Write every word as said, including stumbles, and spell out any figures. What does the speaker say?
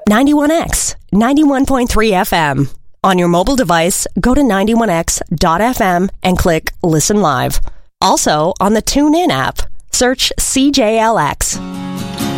ninety-one X, ninety-one point three F M. On your mobile device, go to ninety-one X dot F M and click Listen Live. Also, on the TuneIn app, search C J L X.